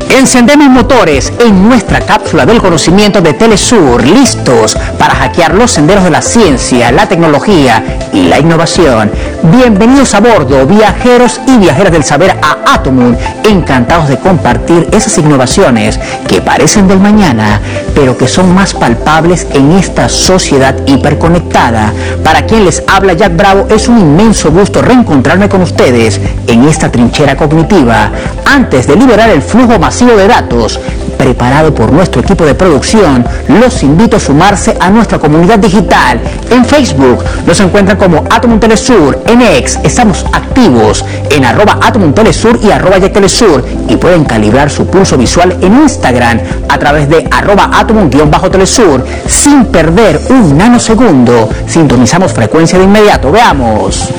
Encendemos motores en nuestra cápsula del conocimiento de Telesur, listos para hackear los senderos de la ciencia, la tecnología y la innovación. Bienvenidos a bordo, viajeros y viajeras del saber, a Atomun, encantados de compartir esas innovaciones que parecen del mañana, pero que son más palpables en esta sociedad hiperconectada. Para quien les habla, Jack Bravo, es un inmenso gusto reencontrarme con ustedes en esta trinchera cognitiva. Antes de liberar el flujo masivo de datos preparado por nuestro equipo de producción, los invito a sumarse a nuestra comunidad digital. En Facebook nos encuentran como Atomun Telesur. En X estamos activos en @AtomunTelesur y @YackTelesur, y pueden calibrar su pulso visual en Instagram a través de @Atomun_Telesur. Sin perder un nanosegundo, sintonizamos frecuencia de inmediato. Veamos.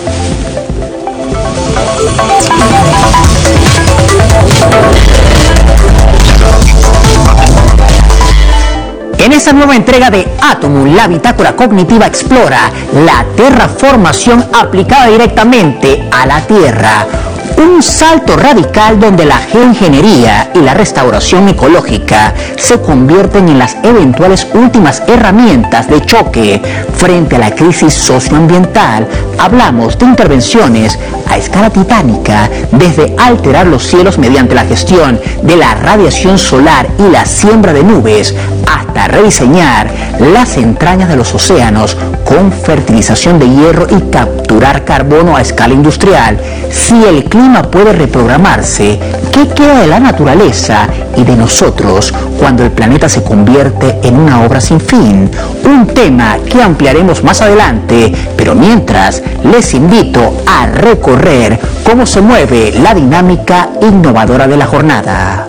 En esta nueva entrega de Atomun, la bitácora cognitiva explora la terraformación aplicada directamente a la Tierra. Un salto radical donde la geoingeniería y la restauración ecológica se convierten en las eventuales últimas herramientas de choque frente a la crisis socioambiental. Hablamos de intervenciones a escala titánica, desde alterar los cielos mediante la gestión de la radiación solar y la siembra de nubes, hasta rediseñar las entrañas de los océanos con fertilización de hierro y capturar carbono a escala industrial. Si el clima puede reprogramarse, ¿qué queda de la naturaleza y de nosotros cuando el planeta se convierte en una obra sin fin? Un tema que ampliaremos más adelante, pero mientras les invito a recorrer cómo se mueve la dinámica innovadora de la jornada.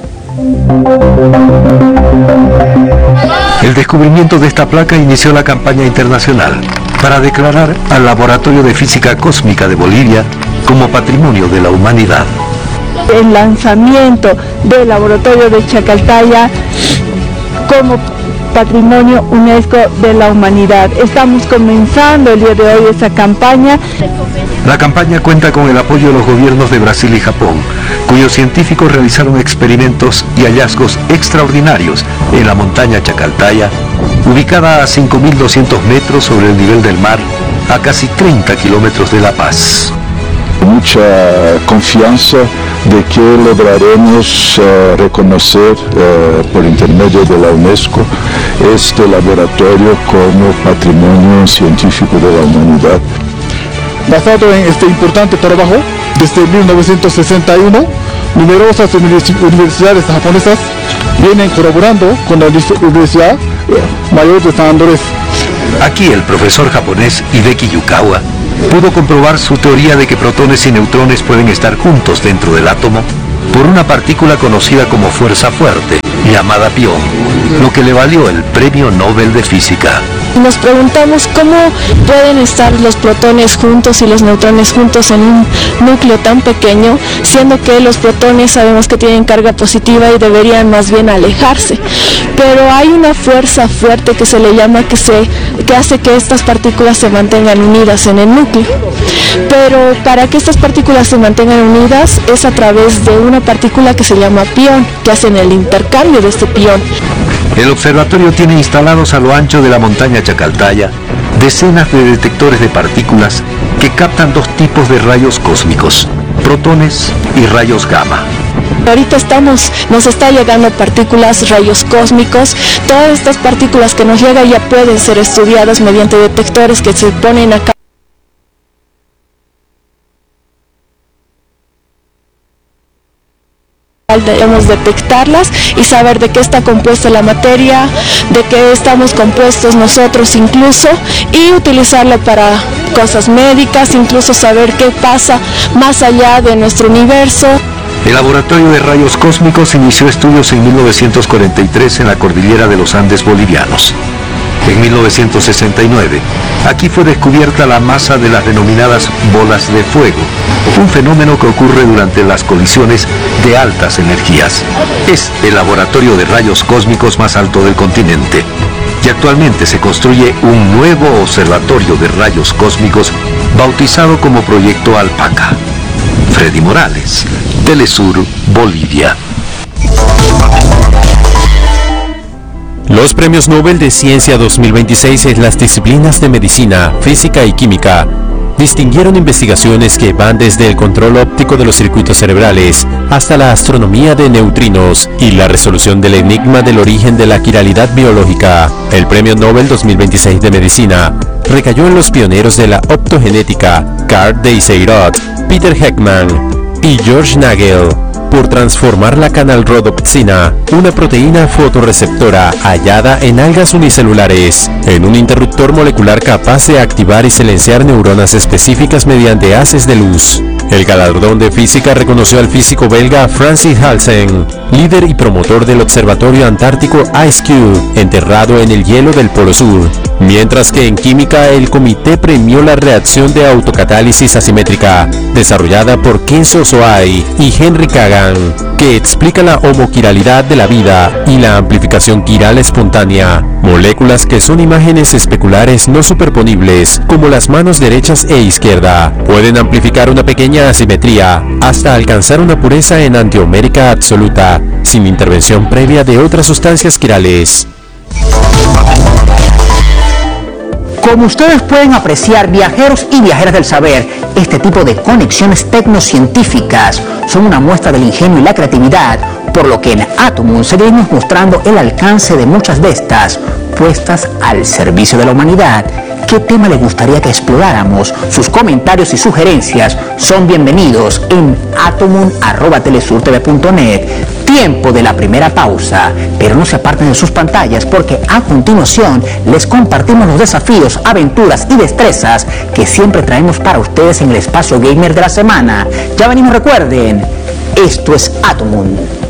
El descubrimiento de esta placa inició la campaña internacional para declarar al Laboratorio de Física Cósmica de Bolivia como Patrimonio de la Humanidad. El lanzamiento del Laboratorio de Chacaltaya como Patrimonio UNESCO de la Humanidad. Estamos comenzando el día de hoy esa campaña. La campaña cuenta con el apoyo de los gobiernos de Brasil y Japón, cuyos científicos realizaron experimentos y hallazgos extraordinarios en la montaña Chacaltaya, ubicada a 5.200 metros sobre el nivel del mar, a casi 30 kilómetros de La Paz. Mucha confianza de que lograremos reconocer por intermedio de la UNESCO este laboratorio como Patrimonio Científico de la Humanidad. Basado en este importante trabajo, desde 1961, numerosas universidades japonesas vienen colaborando con la Universidad Mayor de San Andrés. Aquí el profesor japonés Hideki Yukawa pudo comprobar su teoría de que protones y neutrones pueden estar juntos dentro del átomo por una partícula conocida como fuerza fuerte, llamada pión, lo que le valió el Premio Nobel de Física. Nos preguntamos cómo pueden estar los protones juntos y los neutrones juntos en un núcleo tan pequeño, siendo que los protones sabemos que tienen carga positiva y deberían más bien alejarse. Pero hay una fuerza fuerte que se le llama que hace que estas partículas se mantengan unidas en el núcleo. Pero para que estas partículas se mantengan unidas es a través de una partícula que se llama pión, que hacen el intercambio de este pión. El observatorio tiene instalados a lo ancho de la montaña Chacaltaya decenas de detectores de partículas que captan dos tipos de rayos cósmicos, protones y rayos gamma. Ahorita nos está llegando partículas, rayos cósmicos. Todas estas partículas que nos llegan ya pueden ser estudiadas mediante detectores que se ponen acá. Debemos detectarlas y saber de qué está compuesta la materia, de qué estamos compuestos nosotros incluso, y utilizarlo para cosas médicas, incluso saber qué pasa más allá de nuestro universo. El Laboratorio de Rayos Cósmicos inició estudios en 1943 en la cordillera de los Andes bolivianos. En 1969, aquí fue descubierta la masa de las denominadas bolas de fuego, un fenómeno que ocurre durante las colisiones de altas energías. Es el laboratorio de rayos cósmicos más alto del continente, y actualmente se construye un nuevo observatorio de rayos cósmicos bautizado como Proyecto Alpaca. Freddy Morales, Telesur, Bolivia. Los premios Nobel de Ciencia 2026 en las disciplinas de medicina, física y química distinguieron investigaciones que van desde el control óptico de los circuitos cerebrales hasta la astronomía de neutrinos y la resolución del enigma del origen de la quiralidad biológica. El Premio Nobel 2026 de Medicina recayó en los pioneros de la optogenética, Carl Day-Seyroth, Peter Heckman y George Nagel, por transformar la canalrhodopsina, una proteína fotorreceptora hallada en algas unicelulares, en un interruptor molecular capaz de activar y silenciar neuronas específicas mediante haces de luz. El galardón de física reconoció al físico belga Francis Halsen, líder y promotor del Observatorio Antártico IceCube, enterrado en el hielo del Polo Sur. Mientras que en química el comité premió la reacción de autocatálisis asimétrica, desarrollada por Kenzo Soai y Henry Kagan, que explica la homoquiralidad de la vida y la amplificación quiral espontánea, moléculas que son imágenes especulares no superponibles, como las manos derechas e izquierda, pueden amplificar una pequeña asimetría hasta alcanzar una pureza enantiomérica absoluta, sin intervención previa de otras sustancias quirales. Como ustedes pueden apreciar, viajeros y viajeras del saber, este tipo de conexiones tecnocientíficas son una muestra del ingenio y la creatividad, por lo que en Atomun seguiremos mostrando el alcance de muchas de estas, puestas al servicio de la humanidad. ¿Qué tema les gustaría que exploráramos? Sus comentarios y sugerencias son bienvenidos en atomun@telesurtv.net. Tiempo de la primera pausa, pero no se aparten de sus pantallas porque a continuación les compartimos los desafíos, aventuras y destrezas que siempre traemos para ustedes en el espacio gamer de la semana. Ya venimos, recuerden, esto es Atomun.